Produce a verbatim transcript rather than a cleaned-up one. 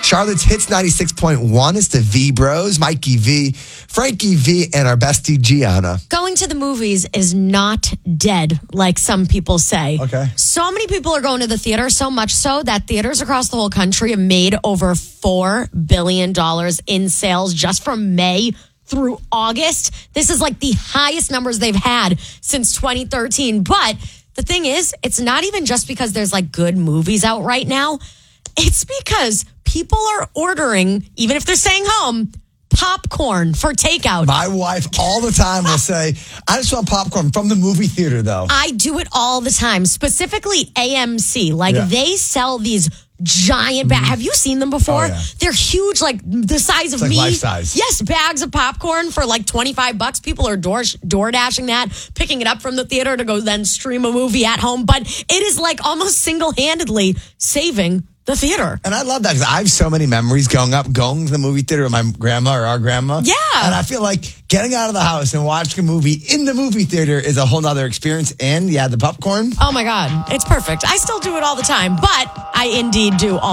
Charlotte's Hits ninety-six point one is the V Bros, Mikey V, Frankie V, and our bestie Gianna. Going to the movies is not dead, like some people say. Okay. So many people are going to the theater, so much so that theaters across the whole country have made over four billion dollars in sales just from May through August. This is like the highest numbers they've had since twenty thirteen. But the thing is, it's not even just because there's like good movies out right now. It's because people are ordering, even if they're staying home, popcorn for takeout. My wife all the time will say, I just want popcorn from the movie theater, though. I do it all the time, specifically A M C. Like, Yeah. they sell these giant bags. Have you seen them before? Oh, yeah. They're huge, like the size of like me. life size. Yes, bags of popcorn for like twenty-five bucks. People are door, door dashing that, picking it up from the theater to go then stream a movie at home. But it is like almost single-handedly saving the theater. And I love that because I have so many memories going up, going to the movie theater with my grandma or our grandma. Yeah. And I feel like getting out of the house and watching a movie in the movie theater is a whole nother experience. And yeah, the popcorn. Oh my God, it's perfect. I still do it all the time, but I indeed do all